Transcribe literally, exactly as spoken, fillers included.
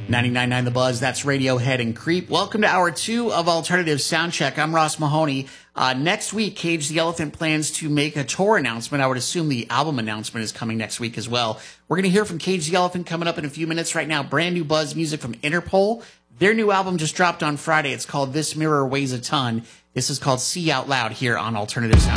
ninety-nine point nine The Buzz, that's Radiohead and Creep. Welcome to hour two of Alternative Soundcheck. I'm Ross Mahoney. Uh, next week, Cage the Elephant plans to make a tour announcement. I would assume the album announcement is coming next week as well. We're going to hear from Cage the Elephant coming up in a few minutes. Right now, brand new Buzz music from Interpol. Their new album just dropped on Friday. It's called This Mirror Weighs a Ton. This is called See Out Loud here on Alternative Sound.